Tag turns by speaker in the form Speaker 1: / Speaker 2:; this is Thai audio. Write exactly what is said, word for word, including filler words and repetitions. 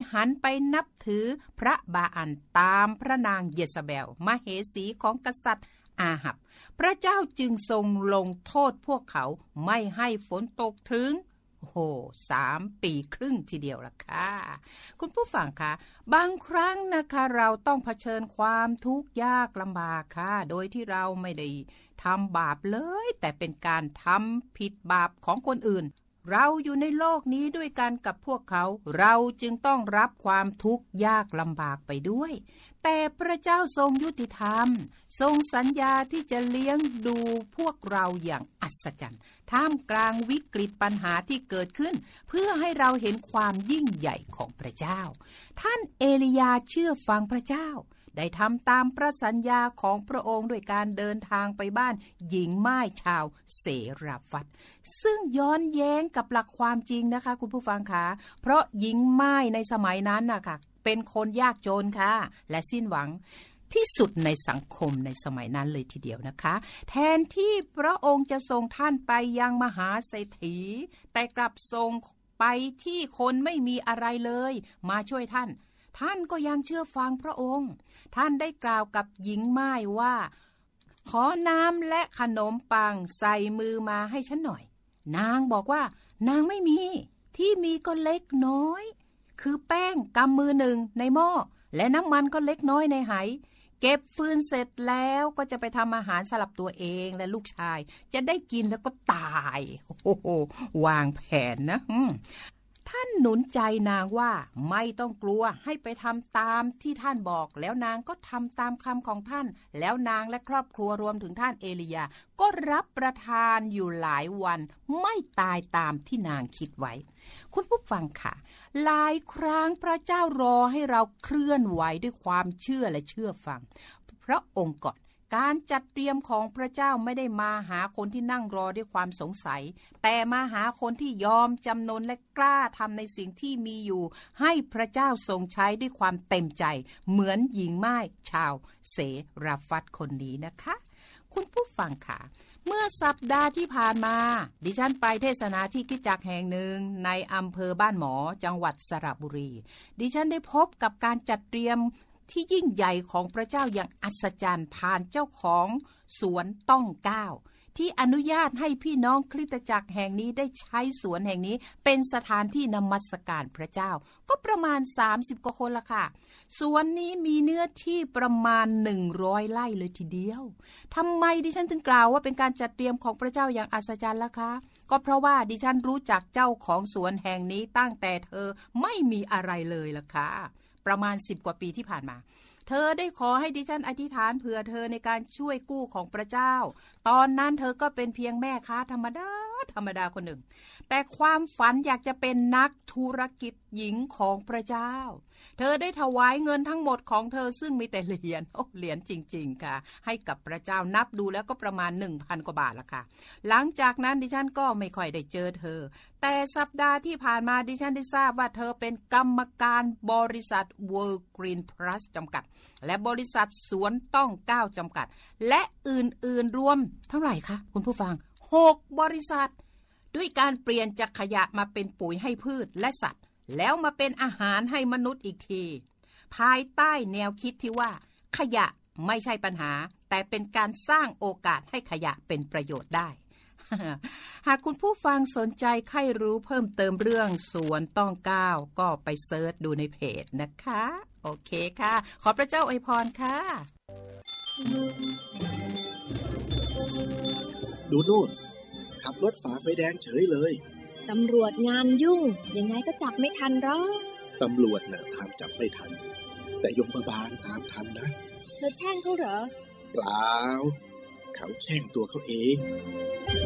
Speaker 1: หันไปนับถือพระบาอันตามพระนางเยซาเบลมเหสีของกษัตริย์อาหับพระเจ้าจึงทรงลงโทษพวกเขาไม่ให้ฝนตกถึงโอ้สามปีครึ่งทีเดียวล่ะค่ะคุณผู้ฟังคะบางครั้งนะคะเราต้องเผชิญความทุกข์ยากลำบากค่ะโดยที่เราไม่ได้ทำบาปเลยแต่เป็นการทำผิดบาปของคนอื่นเราอยู่ในโลกนี้ด้วยกันกับพวกเขาเราจึงต้องรับความทุกข์ยากลำบากไปด้วยแต่พระเจ้าทรงยุติธรรมทรงสัญญาที่จะเลี้ยงดูพวกเราอย่างอัศจรรย์ท่ามกลางวิกฤตปัญหาที่เกิดขึ้นเพื่อให้เราเห็นความยิ่งใหญ่ของพระเจ้าท่านเอลียาเชื่อฟังพระเจ้าได้ทำตามพระสัญญาของพระองค์ด้วยการเดินทางไปบ้านหญิงม่ายชาวเสราฟัตซึ่งย้อนแย้งกับหลักความจริงนะคะคุณผู้ฟังคะเพราะหญิงม่ายในสมัยนั้นนะคะเป็นคนยากจนค่ะและสิ้นหวังที่สุดในสังคมในสมัยนั้นเลยทีเดียวนะคะแทนที่พระองค์จะส่งท่านไปยังมหาเศรษฐีแต่กลับส่งไปที่คนไม่มีอะไรเลยมาช่วยท่านท่านก็ยังเชื่อฟังพระองค์ท่านได้กล่าวกับหญิงม่ายว่าขอน้ำและขนมปังใส่มือมาให้ฉันหน่อยนางบอกว่านางไม่มีที่มีก็เล็กน้อยคือแป้งกำมือหนึ่งในหม้อและน้ำมันก็เล็กน้อยในไหเก็บฟืนเสร็จแล้วก็จะไปทำอาหารสำหรับตัวเองและลูกชายจะได้กินแล้วก็ตายโอ้โหวางแผนนะท่านหนุนใจนางว่าไม่ต้องกลัวให้ไปทำตามที่ท่านบอกแล้วนางก็ทำตามคำของท่านแล้วนางและครอบครัวรวมถึงท่านเอลียาก็รับประทานอยู่หลายวันไม่ตายตามที่นางคิดไว้คุณผู้ฟังค่ะหลายครั้งพระเจ้ารอให้เราเคลื่อนไหวด้วยความเชื่อและเชื่อฟังพระองค์ก่อนการจัดเตรียมของพระเจ้าไม่ได้มาหาคนที่นั่งรอด้วยความสงสัยแต่มาหาคนที่ยอมจำนนและกล้าทำในสิ่งที่มีอยู่ให้พระเจ้าทรงใช้ด้วยความเต็มใจเหมือนหญิงม่ายชาวเสราฟัตคนนี้นะคะคุณผู้ฟังค่ะเมื่อสัปดาห์ที่ผ่านมาดิฉันไปเทศนาที่คริสตจักรแห่งหนึ่งในอำเภอบ้านหมอจังหวัดสระบุรีดิฉันได้พบกับการจัดเตรียมที่ยิ่งใหญ่ของพระเจ้าอย่างอัศจรรย์ผ่านเจ้าของสวนต้องเก้าที่อนุญาตให้พี่น้องคริสตจักรแห่งนี้ได้ใช้สวนแห่งนี้เป็นสถานที่นมัสการพระเจ้าก็ประมาณสามสิบกว่าคนละค่ะสวนนี้มีเนื้อที่ประมาณหนึ่งร้อยไร่เลยทีเดียวทำไมดิฉันถึงกล่าวว่าเป็นการจัดเตรียมของพระเจ้าอย่างอัศจรรย์ล่ะคะก็เพราะว่าดิฉันรู้จักเจ้าของสวนแห่งนี้ตั้งแต่เธอไม่มีอะไรเลยล่ะค่ะประมาณสิบกว่าปีที่ผ่านมาเธอได้ขอให้ดิฉันอธิษฐานเผื่อเธอในการช่วยกู้ของพระเจ้าตอนนั้นเธอก็เป็นเพียงแม่ค้าธรรมดาธรรมดาคนหนึ่งแต่ความฝันอยากจะเป็นนักธุรกิจหญิงของพระเจ้าเธอได้ถวายเงินทั้งหมดของเธอซึ่งมีแต่เหรียญโอ้เหรียญจริงๆค่ะให้กับพระเจ้านับดูแล้วก็ประมาณ หนึ่งพัน กว่าบาทละค่ะหลังจากนั้นดิฉันก็ไม่ค่อยได้เจอเธอแต่สัปดาห์ที่ผ่านมาดิฉันได้ทราบว่าเธอเป็นกรรมการบริษัท World Green Plus จำกัดและบริษัทสวนต้องเก้าจำกัดและอื่นๆรวมเท่าไหร่คะคุณผู้ฟังหกบริษัทด้วยการเปลี่ยนจากขยะมาเป็นปุ๋ยให้พืชและสัตว์แล้วมาเป็นอาหารให้มนุษย์อีกทีภายใต้แนวคิดที่ว่าขยะไม่ใช่ปัญหาแต่เป็นการสร้างโอกาสให้ขยะเป็นประโยชน์ได้ หากคุณผู้ฟังสนใจใครรู้เพิ่มเติมเรื่องสวนต้องเก้าก็ไปเซิร์ชดูในเพจนะคะโอเคค่ะขอพระเจ้าอวยพรค่ะ
Speaker 2: ดูโน่นขับรถฝ่าไฟแดงเฉยเลย
Speaker 3: ตำรวจงานยุ่งยังไงก็จับไม่ทันหรอก
Speaker 2: ตำรวจน่ะตามจับไม่ทันแต่ยมบาลตามทันนะ
Speaker 3: เธอแช่งเขาเหรอ
Speaker 2: เปล่าเขาแช่งตัวเขาเอง